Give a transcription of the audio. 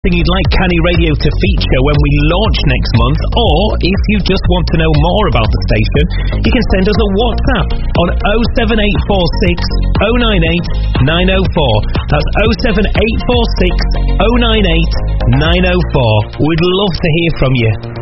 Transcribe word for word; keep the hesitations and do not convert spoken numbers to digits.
suggesting you'd like Canny Radio to feature when we launch next month, or if you just want to know more about the station, you can send us a WhatsApp on oh seven eight four six oh nine eight nine oh four. That's oh seven eight four six oh nine eight nine oh four. We'd love to hear from you.